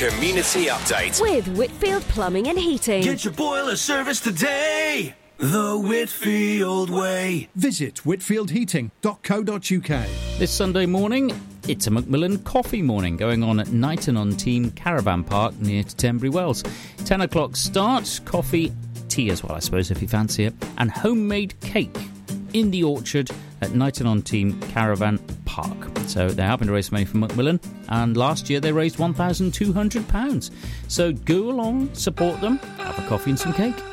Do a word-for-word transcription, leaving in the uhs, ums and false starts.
Community Update with Whitfield Plumbing and Heating. Get your boiler service today, the Whitfield way. Visit whitfield heating dot co dot uk. This Sunday morning, it's a Macmillan coffee morning going on at Knighton-on-Team Caravan Park near to Tenbury Wells. ten o'clock start, coffee, tea as well, I suppose, if you fancy it, and homemade cake in the orchard at Knighton-on-Team Caravan Park. So they're helping to raise money for Macmillan, and last year they raised one thousand two hundred pounds. So go along, support them, have a coffee and some cake.